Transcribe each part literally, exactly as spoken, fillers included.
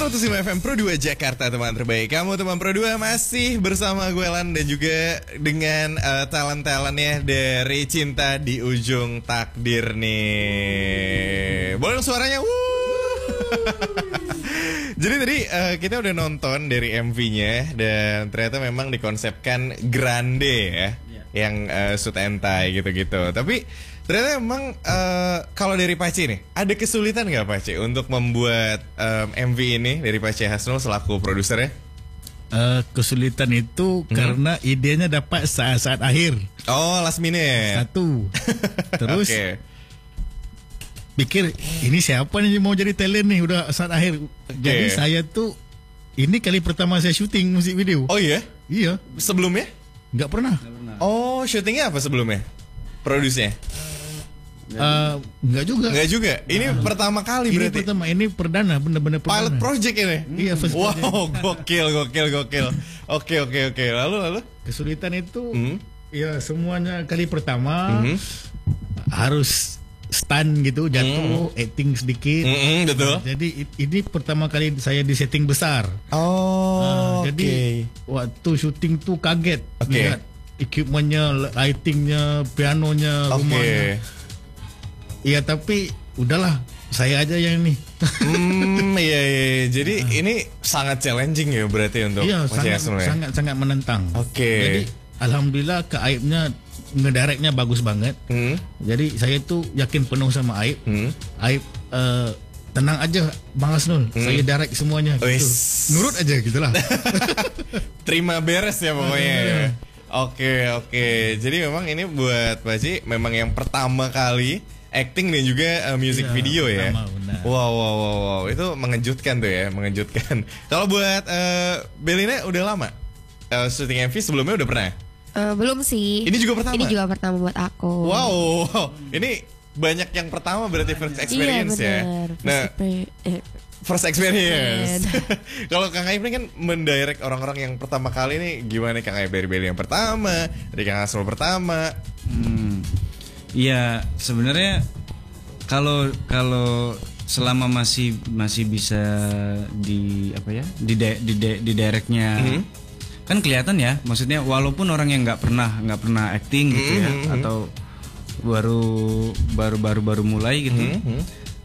seratus lima F M Pro dua Jakarta, teman terbaik. Kamu teman Pro dua masih bersama gue Lan dan juga dengan uh, talent-talentnya dari Cinta di Ujung Takdir nih. Boleh dong suaranya? Jadi tadi uh, kita udah nonton dari M V-nya dan ternyata memang dikonsepkan grande ya, yeah. Yang uh, suit and tie gitu-gitu. Tapi ternyata memang uh, kalau dari Pace nih, ada kesulitan nggak Pace untuk membuat um, M V ini dari Pace Hasnul selaku produsernya? Uh, kesulitan itu hmm. karena idenya dapat saat-saat akhir. Oh, last minute. Satu. Terus okay. pikir ini siapa nih mau jadi talent nih udah saat akhir. Okay. Jadi saya tuh ini kali pertama saya syuting musik video. Oh iya? Iya. Sebelumnya? Nggak pernah. Nggak pernah. Oh, syutingnya apa sebelumnya? Produsnya? Uh, enggak juga. Enggak juga. Ini uh, pertama kali ini berarti. Ini pertama, ini perdana, benar-benar perdana. Pilot project ini. Iya, first wow, project. gokil, gokil, gokil. Oke, oke, oke. Lalu, lalu? Kesulitan itu, hmm? ya semuanya kali pertama hmm? harus stand gitu, jatuh, hmm. acting sedikit. Hmm, betul. Nah, jadi ini pertama kali saya di setting besar. Oh, nah, okay. Jadi waktu syuting tuh kaget. Okay. Lihat equipmentnya, lightingnya, pianonya, okay. rumahnya. Iya tapi udahlah saya aja yang ini. Hmm, iya, iya. Jadi uh. ini sangat challenging ya berarti untuk iya, sangat, Hasnul ya? sangat sangat menentang. Oke. Okay. Jadi alhamdulillah ke Aibnya ngedirectnya bagus banget. Hmm. Jadi saya tuh yakin penuh sama Aib. Hmm. Aib uh, tenang aja Bang Hasnul, hmm. saya direct semuanya. Gitu. Nurut aja gitulah. Terima beres ya pokoknya. Oke, oke. Jadi memang ini buat Pace memang yang pertama kali acting dan juga uh, music ya, video ya. Wow, wow, wow, wow, itu mengejutkan tuh ya, mengejutkan. Kalau buat uh, Belina udah lama uh, syuting M V sebelumnya udah pernah? Uh, belum sih. Ini juga pertama. Ini juga pertama buat aku. Wow, wow. Ini banyak yang pertama berarti first experience iya, ya. First nah, eh. first experience. Kalau Kang Aib ini kan mendirect orang-orang yang pertama kali nih, gimana Kang Aib dari Beli yang pertama, dari Kang Hasnul pertama? Hmm. Iya, sebenarnya kalau kalau selama masih masih bisa di apa ya di de, di, de, di directnya mm-hmm. kan kelihatan ya, maksudnya walaupun orang yang nggak pernah nggak pernah acting gitu ya mm-hmm. atau baru baru baru baru mulai gitu, mm-hmm.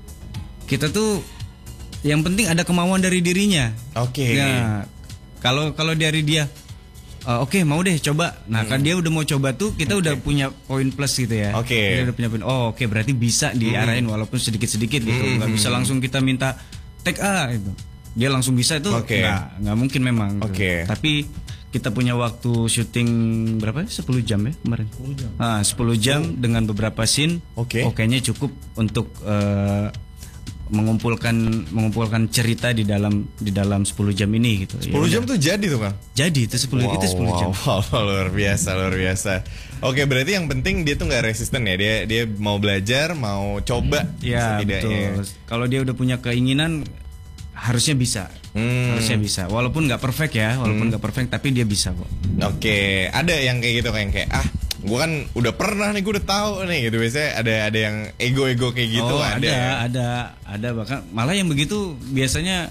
kita tuh yang penting ada kemauan dari dirinya. Oke. Okay. Nah, kalau kalau dari dia Uh, Oke okay, mau deh coba. Nah hmm. kan dia udah mau coba tuh kita okay. udah punya poin plus gitu ya. Oke. Okay. Dia udah punya poin. Oh oke okay, berarti bisa diarahin hmm. walaupun sedikit-sedikit gitu. Hmm. Gak bisa langsung kita minta take A gitu. Dia langsung bisa itu okay. nggak nggak mungkin memang. Oke. Okay. Gitu. Tapi kita punya waktu syuting berapa? sepuluh jam ya kemarin. sepuluh jam. Ah sepuluh jam oh. dengan beberapa scene. Oke. Okay. Oh, kayaknya cukup untuk uh, mengumpulkan mengumpulkan cerita di dalam di dalam sepuluh jam ini gitu. sepuluh jam tuh jadi tuh Kang. Jadi itu sepuluh wow, itu sepuluh wow, jam. Wow, luar biasa, luar biasa. Oke, berarti yang penting dia tuh nggak resisten ya. Dia dia mau belajar, mau coba. Ya, betul. Kalau dia udah punya keinginan harusnya bisa. Hmm. Harusnya bisa. Walaupun nggak perfect ya, walaupun nggak hmm. perfect tapi dia bisa kok. Oke, ada yang kayak gitu kayak kayak ah gue kan udah pernah nih, gue udah tahu nih gitu. Biasanya ada ada yang ego-ego kayak gitu. Oh, ada ada ada ada bahkan malah yang begitu biasanya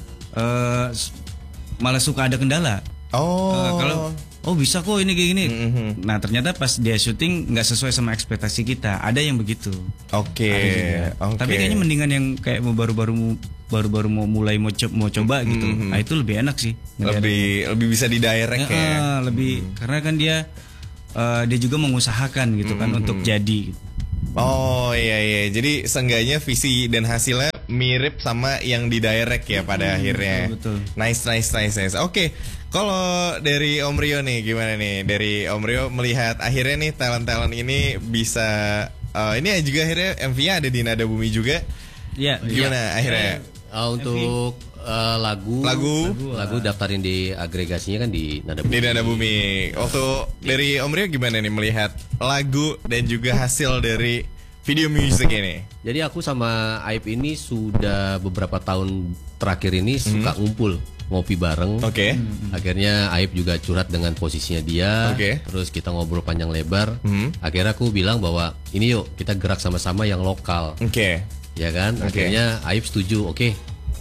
uh, malah suka ada kendala. Oh uh, kalau oh bisa kok ini kayak gini. Mm-hmm. Nah ternyata pas dia syuting nggak sesuai sama ekspektasi kita. Ada yang begitu. Oke. Okay. Okay. Tapi kayaknya mendingan yang kayak mau baru-baru baru-baru mau mulai mau coba, mau coba mm-hmm. gitu. Nah itu lebih enak sih. Lebih lebih bisa didirect ya. ya. Uh, lebih mm-hmm. karena kan dia Uh, dia juga mengusahakan gitu kan mm-hmm. untuk jadi. Oh iya iya. Jadi seenggaknya visi dan hasilnya mirip sama yang di direct ya pada mm, akhirnya. Betul, betul. Nice nice nice nice. Oke. Okay. Kalau dari Om Rio nih gimana nih? Dari Om Rio melihat akhirnya nih talent-talent ini bisa uh, ini juga akhirnya M V-nya ada di Nada Bumi juga. Iya. Gimana ya. akhirnya? Uh, untuk Uh, lagu, lagu lagu daftarin di agregasinya kan di Nada Bumi. Di Nada Bumi. Waktu dari Om Rio gimana nih melihat lagu dan juga hasil dari video musik ini? Jadi aku sama Aib ini sudah beberapa tahun terakhir ini hmm. suka ngumpul ngopi bareng. Oke. Okay. Akhirnya Aib juga curhat dengan posisinya dia. Oke. Okay. Terus kita ngobrol panjang lebar. Hmm. Akhirnya aku bilang bahwa ini yuk kita gerak sama-sama yang lokal. Oke. Okay. Ya kan. Okay. Akhirnya Aib setuju. Oke. Okay.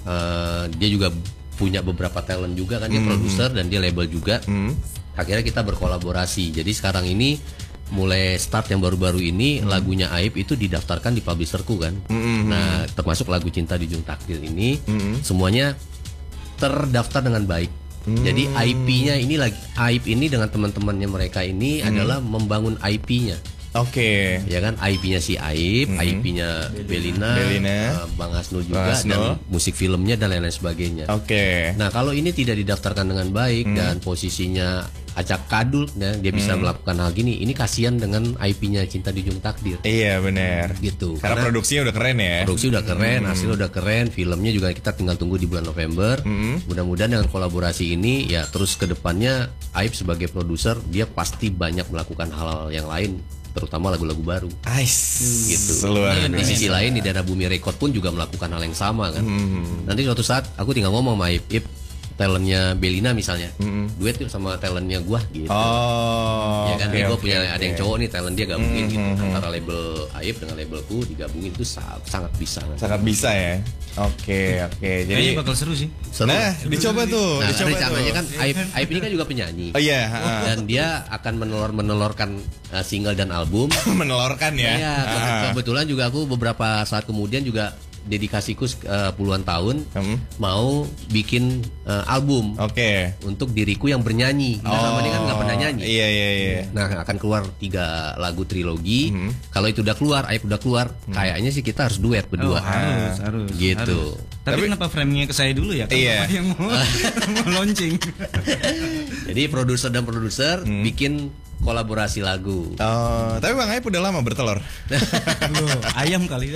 uh, dia juga punya beberapa talent juga kan, dia mm. produser dan dia label juga. Mm. Akhirnya kita berkolaborasi. Jadi sekarang ini mulai start yang baru-baru ini mm. lagunya Aib itu didaftarkan di publisherku kan. Mm-hmm. Nah, termasuk lagu Cinta di Ujung Takdir ini mm. semuanya terdaftar dengan baik. Mm. Jadi I P-nya ini lagi Aib ini dengan teman-temannya mereka ini mm. adalah membangun I P-nya. Oke. Okay. Ya kan, I P-nya si Aib, mm-hmm. I P-nya Belina, Belina. Uh, Bang Hasnul juga, Hasnul. Dan musik filmnya dan lain-lain sebagainya. Oke. Okay. Nah, kalau ini tidak didaftarkan dengan baik mm. dan posisinya acak kadul, ya, dia bisa mm. melakukan hal gini, ini kasihan dengan I P-nya Cinta di Ujung Takdir. Iya benar. Gitu. Karena, Karena produksinya udah keren ya. Produksi udah keren, mm. hasilnya udah keren, filmnya juga kita tinggal tunggu di bulan November. Mm. Mudah-mudahan dengan kolaborasi ini ya terus ke depannya Aib sebagai produser dia pasti banyak melakukan hal-hal yang lain, terutama lagu-lagu baru. Ais, gitu. Nah, di sisi lain di Dana Bumi Record pun juga melakukan hal yang sama kan. Hmm. Nanti suatu saat aku tinggal ngomong sama Ip, Ip talentnya Belina misalnya, hmm. duet yuk sama talentnya gua gitu. Oh, ya kan, okay, gue okay, punya okay. ada yang cowok nih talent dia gabungin hmm, gitu hmm, antara label Aib dengan labelku digabungin itu sangat, sangat bisa. Kan? Sangat bisa ya. Oke, okay, oke. Okay. Jadi kayaknya bakal seru sih. Seru. Nah, dicoba tuh. Nah, dicoba rencananya kan Aib, Aib ini kan juga penyanyi. Oh iya. Yeah. Dan dia akan menelor-menelorkan uh, single dan album. Menelorkan ya. Iya. Kebetulan juga aku beberapa saat kemudian juga dedikasiku uh, puluhan tahun hmm. mau bikin uh, album. Oke. Okay. Untuk diriku yang bernyanyi. Nah, oh. sama dia kan nggak pernah nyanyi. Iya iya iya. Nah, akan keluar tiga lagu trilogi. Hmm. Kalau itu udah keluar, Aib udah keluar, hmm. kayaknya sih kita harus duet berdua. Oh, harus, harus. Gitu. Harus. Tapi, Tapi kenapa framingnya ke saya dulu ya? Iya. Yang mau, mau launching. Jadi produser dan produser hmm. bikin kolaborasi lagu. Oh, tapi Bang Aib udah lama bertelur. Loh, ayam kali.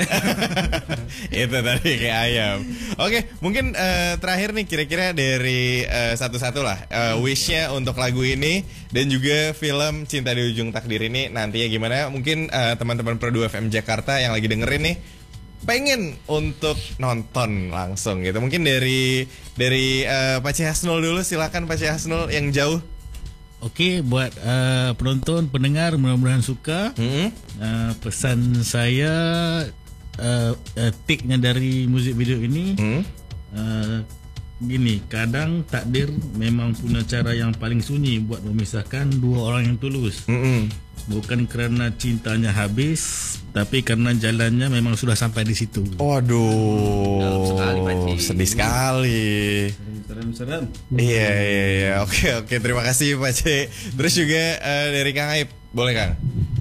Itu tadi kayak ayam. Oke, mungkin uh, terakhir nih kira-kira dari uh, satu-satu lah uh, wish-nya untuk lagu ini dan juga film Cinta di Ujung Takdir ini nantinya gimana? Mungkin uh, teman-teman Pro dua F M Jakarta yang lagi dengerin nih pengen untuk nonton langsung gitu. Mungkin dari dari uh, Pak C Hasnul dulu, silakan Pak C Hasnul yang jauh. Oke, buat uh, penonton, pendengar mudah-mudahan suka. Hmm? Uh, pesan saya uh, uh, take-nya dari musik video ini hmm? uh, gini, kadang takdir memang punya cara yang paling sunyi buat memisahkan dua orang yang tulus. Hmm. Bukan karena cintanya habis, tapi karena jalannya memang sudah sampai di situ. Waduh, sekali, sedih sekali. Serem-serem. Iya iya iya. Oke oke, terima kasih Pak C. Terus juga uh, dari Kang Aib, boleh Kang?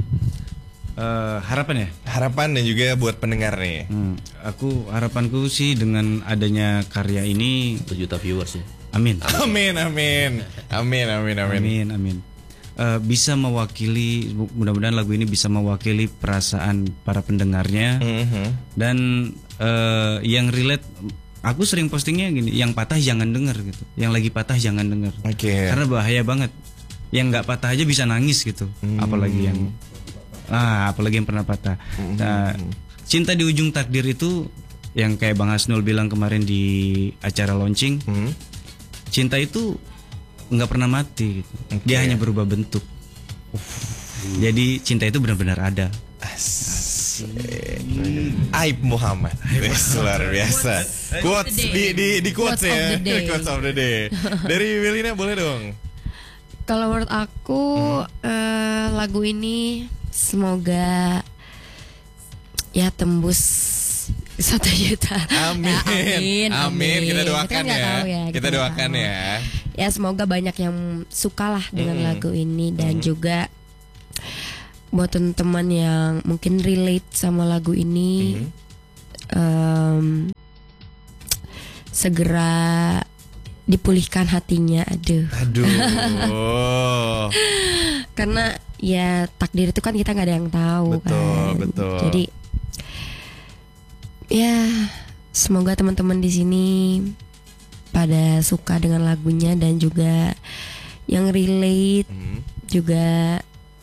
Uh, harapan ya? Harapan dan juga buat pendengar nih. Hmm, aku harapanku sih dengan adanya karya ini satu juta viewers ya. Amin. Amin amin. Amin amin amin. Amin amin. Uh, bisa mewakili, mudah-mudahan lagu ini bisa mewakili perasaan para pendengarnya. Mm-hmm. Dan uh, yang relate, aku sering postingnya gini, yang patah jangan denger gitu, yang lagi patah jangan denger. Okay. Karena bahaya banget. Yang nggak patah aja bisa nangis gitu, mm. apalagi yang ah apalagi yang pernah patah. Mm-hmm. Nah, Cinta di Ujung Takdir itu yang kayak Bang Hasnul bilang kemarin di acara launching, mm. cinta itu nggak pernah mati gitu. Okay. Dia hanya berubah bentuk. Uh. Jadi cinta itu benar-benar ada. Aib Muhammad. Luar biasa. Quotes di di di quotes ya. Quotes of the day. Dari Belina boleh dong. Kalau menurut aku hmm. uh, lagu ini semoga ya tembus satu juta. Amin. Ya, amin, amin. Amin. Kita doakan kita ya. ya. Kita, kita doakan tahu. ya. Ya semoga banyak yang sukalah dengan mm-hmm. lagu ini dan mm-hmm. juga buat teman-teman yang mungkin relate sama lagu ini mm-hmm. um, segera dipulihkan hatinya. Aduh. Aduh. Karena ya takdir itu kan kita nggak ada yang tahu. Betul, kan. betul. Jadi ya semoga teman-teman di sini pada suka dengan lagunya dan juga yang relate hmm. juga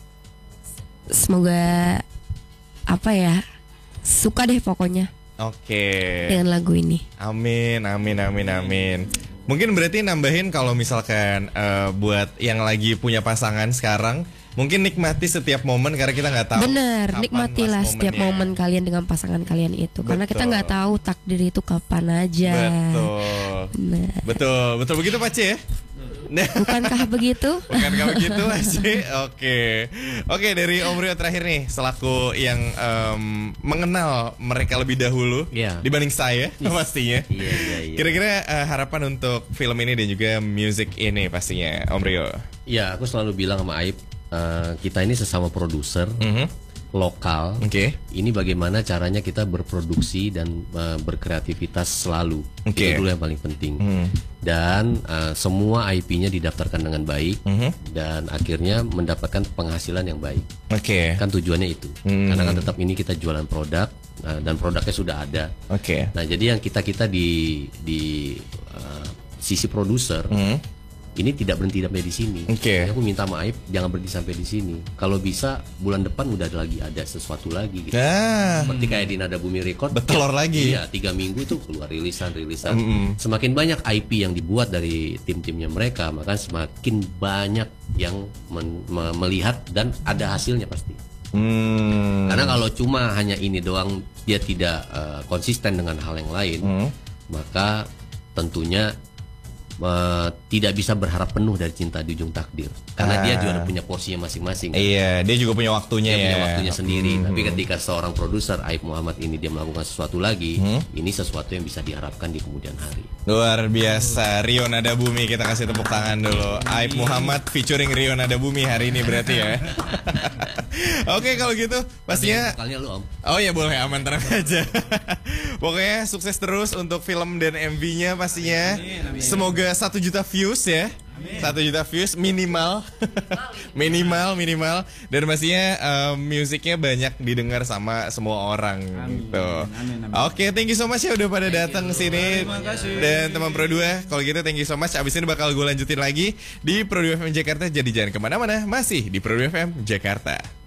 semoga apa ya suka deh pokoknya. Oke. Okay. Dengan lagu ini. Amin, amin, amin, amin. Mungkin berarti nambahin kalau misalkan uh, buat yang lagi punya pasangan sekarang mungkin nikmati setiap momen karena kita nggak tahu. Bener, nikmatilah setiap momen kalian dengan pasangan kalian itu. Betul. Karena kita nggak tahu takdir itu kapan aja. Betul. Bener. Betul, betul begitu Pak C ya? Bukankah begitu? Bukankah begitu Pak C? Oke, oke dari Om Rio terakhir nih, selaku yang um, mengenal mereka lebih dahulu yeah. dibanding saya pastinya. Iya, iya, iya. Kira-kira uh, harapan untuk film ini dan juga music ini pastinya Om Rio. Iya, aku selalu bilang sama Aib. Uh, kita ini sesama produser mm-hmm. lokal. Okay. Ini bagaimana caranya kita berproduksi dan uh, berkreativitas selalu. Okay. Itu dulu yang paling penting. Mm. Dan uh, semua I P-nya didaftarkan dengan baik mm-hmm. dan akhirnya mendapatkan penghasilan yang baik. Oke. Okay. Kan tujuannya itu. Mm. Karena kan tetap ini kita jualan produk uh, dan produknya sudah ada. Oke. Okay. Nah jadi yang kita kita di di uh, sisi produser. Mm. Ini tidak berhenti sampai di sini. Okay. Aku minta maaf, jangan berhenti sampai di sini. Kalau bisa bulan depan udah ada lagi ada sesuatu lagi. Gitu. Ah. Seperti kayak di Nada Bumi Record. Betelor lagi. Iya, tiga minggu itu keluar rilisan rilisan. Mm-hmm. Semakin banyak I P yang dibuat dari tim-timnya mereka, maka semakin banyak yang men- me- melihat dan ada hasilnya pasti. Mm. Karena kalau cuma hanya ini doang, dia tidak uh, konsisten dengan hal yang lain, mm. maka tentunya Uh, tidak bisa berharap penuh dari Cinta di Ujung Takdir karena ah. dia juga punya porsinya masing-masing kan? Iya, dia juga punya waktunya dia ya. punya waktunya sendiri. Mm-hmm. Tapi ketika seorang produser Aib Muhammad ini dia melakukan sesuatu lagi, mm-hmm. ini sesuatu yang bisa diharapkan di kemudian hari. Luar biasa, Rio Nada Bumi, kita kasih tepuk tangan dulu. Aib Muhammad featuring Rio Nada Bumi hari ini berarti ya. Oke, kalau gitu pastinya. Vokalnya lu, Om. Oh ya boleh, aman, tenang aja. Pokoknya sukses terus untuk film dan M V-nya pastinya. Amin, amin. Semoga satu juta views ya. Amin. Satu juta views minimal. minimal minimal dan pastinya um, musiknya banyak didengar sama semua orang. Amin. Gitu. Amin, amin. Oke, thank you so much ya udah pada datang sini. Dan teman Pro dua, kalau gitu thank you so much. Abis ini bakal gue lanjutin lagi di Pro dua F M Jakarta. Jadi jangan kemana-mana, masih di Pro dua F M Jakarta.